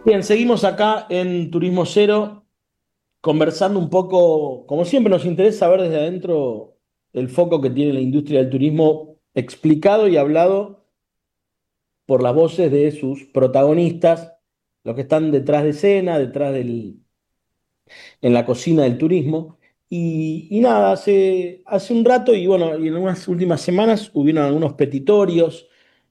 Bien, seguimos acá en Turismo Cero, conversando un poco, como siempre nos interesa saber desde adentro el foco que tiene la industria del turismo explicado y hablado por las voces de sus protagonistas, los que están detrás de escena, en la cocina del turismo. Y nada, hace un rato y bueno, y en unas últimas semanas hubieron algunos petitorios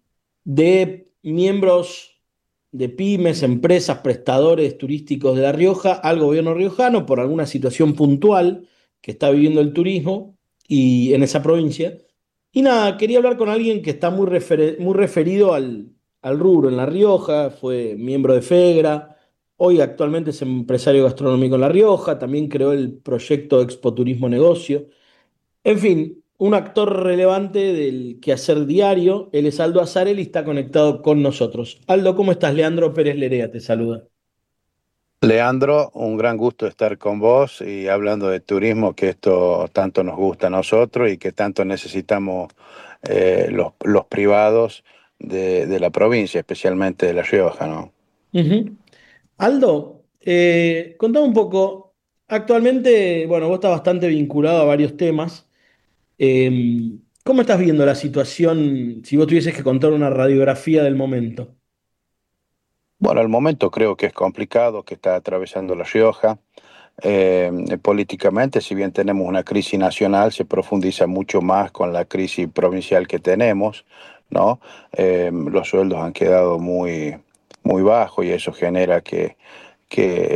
de miembros de pymes, empresas, prestadores turísticos de La Rioja al gobierno riojano por alguna situación puntual que está viviendo el turismo y en esa provincia. Y nada, quería hablar con alguien que está muy referido al rubro en La Rioja, fue miembro de FEGRA, hoy actualmente es empresario gastronómico en La Rioja, también creó el proyecto Expo Turismo Negocio. En fin, un actor relevante del quehacer diario, él es Aldo Azarel y está conectado con nosotros. Aldo, ¿cómo estás? Leandro Pérez Lerea te saluda. Leandro, un gran gusto estar con vos y hablando de turismo, que esto tanto nos gusta a nosotros y que tanto necesitamos los privados de la provincia, especialmente de La Rioja, ¿no? Ujú. Aldo, contame un poco. Actualmente, bueno, vos estás bastante vinculado a varios temas. ¿Cómo estás viendo la situación si vos tuvieses que contar una radiografía del momento? Bueno, el momento creo que es complicado que está atravesando La Rioja. Políticamente, si bien tenemos una crisis nacional, se profundiza mucho más con la crisis provincial que tenemos, ¿no? Los sueldos han quedado muy bajos y eso genera que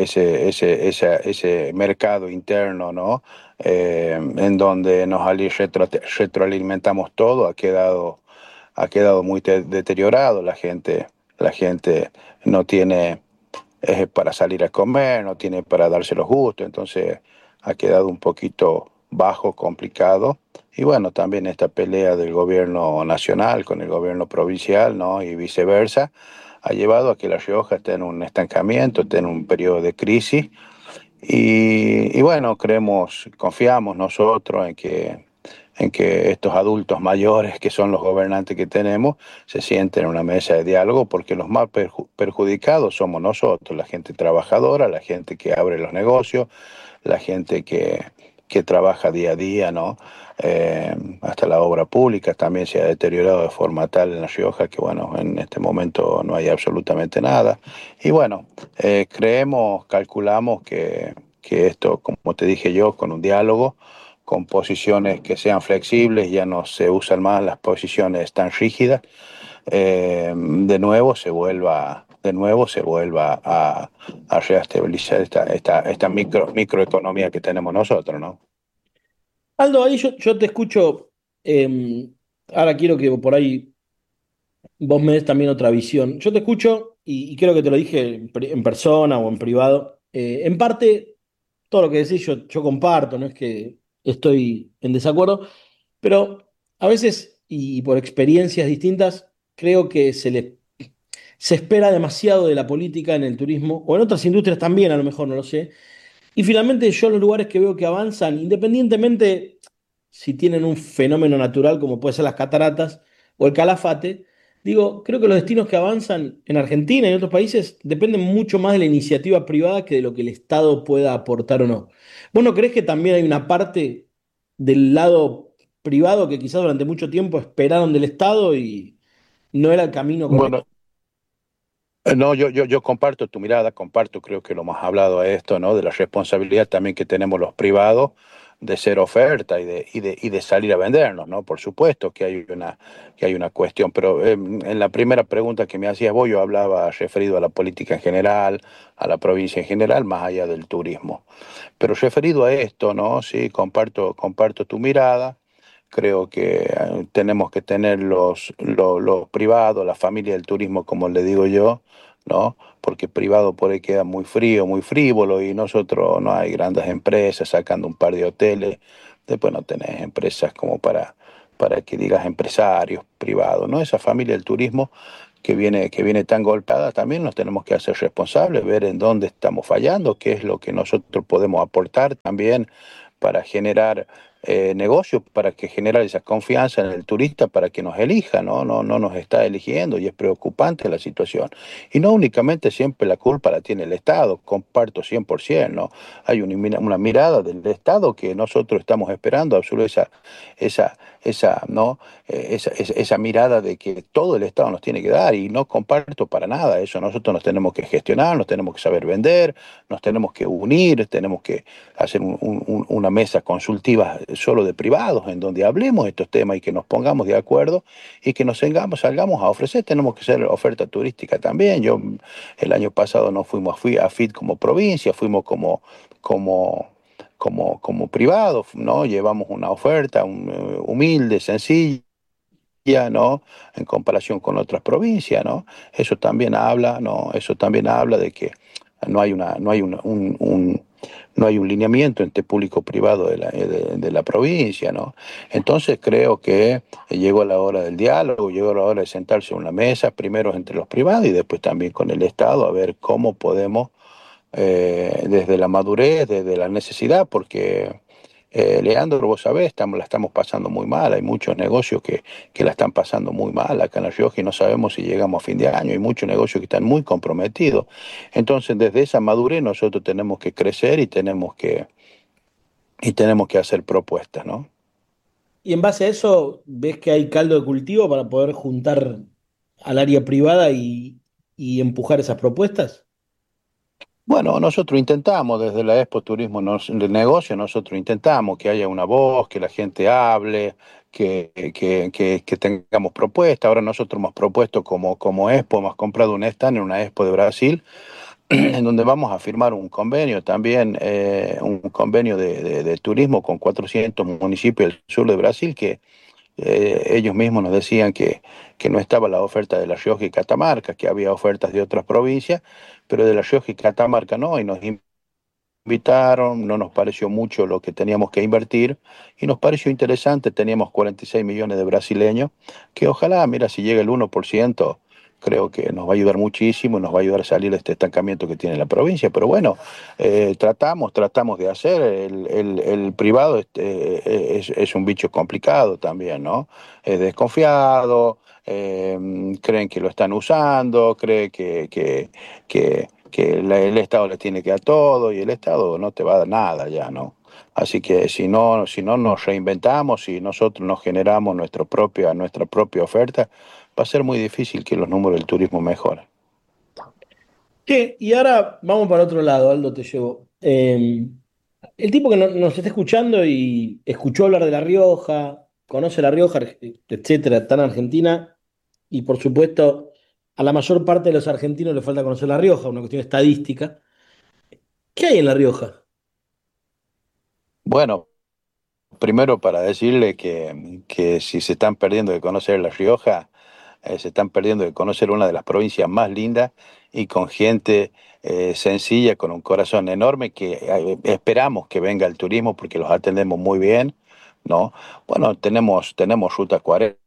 ese mercado interno, ¿no? En donde retroalimentamos todo, ha quedado muy deteriorado. La gente no tiene para salir a comer, no tiene para darse los gustos, entonces ha quedado un poquito bajo, complicado. Y bueno, también esta pelea del gobierno nacional con el gobierno provincial, ¿no? Y viceversa, ha llevado a que La Rioja esté en un estancamiento, esté en un periodo de crisis. Y bueno, confiamos nosotros en que estos adultos mayores, que son los gobernantes que tenemos, se sienten en una mesa de diálogo, porque los más perjudicados somos nosotros, la gente trabajadora, la gente que abre los negocios, la gente que trabaja día a día, ¿no? Hasta la obra pública también se ha deteriorado de forma tal en La Rioja que, bueno, en este momento no hay absolutamente nada. Y bueno, calculamos que esto, como te dije yo, con un diálogo, con posiciones que sean flexibles, ya no se usan más las posiciones tan rígidas, de nuevo se vuelva a reestabilizar esta microeconomía que tenemos nosotros, ¿no? Aldo, ahí yo te escucho. Ahora quiero que por ahí vos me des también otra visión. Yo te escucho y creo que te lo dije en persona o en privado. En parte, todo lo que decís yo comparto, no es que estoy en desacuerdo, pero a veces, y por experiencias distintas, creo que se espera demasiado de la política en el turismo, o en otras industrias también, a lo mejor, no lo sé. Y finalmente yo los lugares que veo que avanzan, independientemente si tienen un fenómeno natural como puede ser las cataratas o el Calafate, digo, creo que los destinos que avanzan en Argentina y en otros países dependen mucho más de la iniciativa privada que de lo que el Estado pueda aportar o no. ¿Vos no creés que también hay una parte del lado privado que quizás durante mucho tiempo esperaron del Estado y no era el camino correcto? Bueno, no, yo comparto tu mirada, comparto, creo que lo hemos hablado a esto, ¿no? De la responsabilidad también que tenemos los privados de ser oferta y de salir a vendernos, ¿no? Por supuesto que hay una cuestión, pero en la primera pregunta que me hacías vos, yo hablaba referido a la política en general, a la provincia en general, más allá del turismo. Pero referido a esto, ¿no? Sí, comparto tu mirada. Creo que tenemos que tener los privados, la familia del turismo, como le digo yo, ¿no? Porque privado por ahí queda muy frío, muy frívolo, y nosotros no hay grandes empresas sacando un par de hoteles. Después no tenés empresas como para que digas empresarios privados, ¿no? Esa familia del turismo que viene tan golpeada, también nos tenemos que hacer responsables, ver en dónde estamos fallando, qué es lo que nosotros podemos aportar también para generar negocio para que generar esa confianza en el turista para que nos elija, ¿no? No nos está eligiendo y es preocupante la situación. Y no únicamente siempre la culpa la tiene el Estado, comparto 100%, ¿no? Hay una mirada del Estado que nosotros estamos esperando, ¿no? Esa mirada de que todo el Estado nos tiene que dar y no comparto para nada eso. Nosotros nos tenemos que gestionar, nos tenemos que saber vender, nos tenemos que unir, tenemos que hacer una mesa consultiva solo de privados en donde hablemos de estos temas y que nos pongamos de acuerdo y que salgamos a ofrecer. Tenemos que hacer oferta turística también. Yo el año pasado no fuimos a FIT como provincia, fuimos como como privado, ¿no? Llevamos una oferta humilde, sencilla, ¿no? En comparación con otras provincias, ¿no? Eso también habla, ¿no? Eso también habla de que no hay no hay un lineamiento entre público-privado de la provincia, ¿no? Entonces creo que llegó la hora del diálogo, llegó la hora de sentarse en una mesa, primero entre los privados y después también con el Estado, a ver cómo podemos desde la madurez, desde la necesidad, porque Leandro, vos sabés, la estamos pasando muy mal, hay muchos negocios que la están pasando muy mal acá en La Rioja y no sabemos si llegamos a fin de año, hay muchos negocios que están muy comprometidos. Entonces, desde esa madurez nosotros tenemos que crecer y tenemos que hacer propuestas, ¿no? Y en base a eso, ¿ves que hay caldo de cultivo para poder juntar al área privada y empujar esas propuestas? Bueno, nosotros intentamos desde la Expo Turismo del Negocio, nosotros intentamos que haya una voz, que la gente hable, que tengamos propuestas. Ahora nosotros hemos propuesto como Expo, hemos comprado un stand en una Expo de Brasil, en donde vamos a firmar un convenio también, un convenio de turismo con 400 municipios del sur de Brasil, que ellos mismos nos decían que no estaba la oferta de La Rioja y Catamarca, que había ofertas de otras provincias, pero de La Rioja y Catamarca no, y nos invitaron, no nos pareció mucho lo que teníamos que invertir y nos pareció interesante, teníamos 46 millones de brasileños, que ojalá, mira, si llega el 1%, creo que nos va a ayudar muchísimo, nos va a ayudar a salir de este estancamiento que tiene la provincia, pero bueno, tratamos de hacer, el privado es un bicho complicado también, ¿no? Es desconfiado, creen que lo están usando, cree que el Estado les tiene que dar todo y el Estado no te va a dar nada ya, ¿no? Así que si no nos reinventamos, si nosotros no generamos nuestra propia oferta, va a ser muy difícil que los números del turismo mejoren. ¿Qué? Y ahora vamos para otro lado, Aldo, te llevo. El tipo que nos está escuchando y escuchó hablar de La Rioja, conoce La Rioja, etcétera, está en Argentina, y por supuesto, a la mayor parte de los argentinos le falta conocer La Rioja, una cuestión estadística. ¿Qué hay en La Rioja? Bueno, primero para decirle que si se están perdiendo de conocer La Rioja, se están perdiendo de conocer una de las provincias más lindas y con gente sencilla, con un corazón enorme, que esperamos que venga el turismo porque los atendemos muy bien, ¿no? Bueno, tenemos Ruta 40,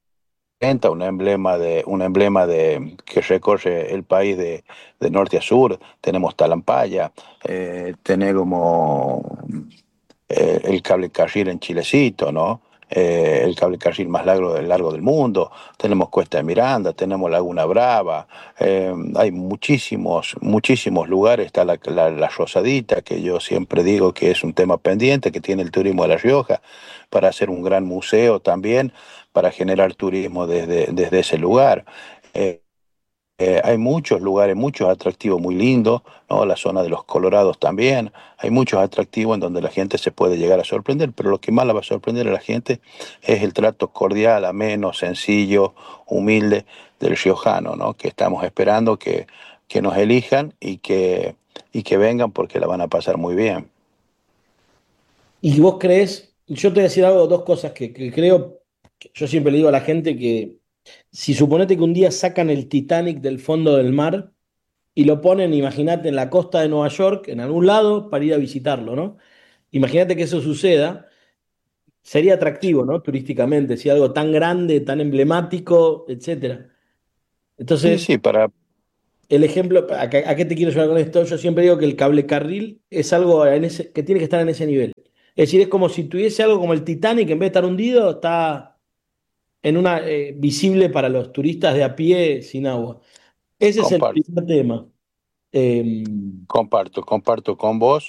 un emblema que recorre el país de norte a sur, tenemos Talampaya, tenemos el cable carril en Chilecito, ¿no? El cable carril más largo del mundo, tenemos Cuesta de Miranda, tenemos Laguna Brava, hay muchísimos lugares, está la Rosadita, que yo siempre digo que es un tema pendiente, que tiene el turismo de La Rioja, para hacer un gran museo también, para generar turismo desde ese lugar. Eh, hay muchos lugares, muchos atractivos muy lindos, ¿no? La zona de los Colorados también. Hay muchos atractivos en donde la gente se puede llegar a sorprender, pero lo que más la va a sorprender a la gente es el trato cordial, ameno, sencillo, humilde del riojano, ¿no? Que estamos esperando que nos elijan y que vengan porque la van a pasar muy bien. Y vos crees, yo te voy a decir algo, dos cosas que creo, que yo siempre le digo a la gente que si suponete que un día sacan el Titanic del fondo del mar y lo ponen, imagínate, en la costa de Nueva York, en algún lado, para ir a visitarlo, ¿no? Imagínate que eso suceda, sería atractivo, ¿no? Turísticamente, si algo tan grande, tan emblemático, etcétera. Sí, Entonces, sí, el ejemplo, ¿a qué te quiero llevar con esto? Yo siempre digo que el cable carril es algo que tiene que estar en ese nivel. Es decir, es como si tuviese algo como el Titanic, en vez de estar hundido, está en una visible para los turistas de a pie sin agua. Ese es el Comparto, primer tema. Em, comparto con vos.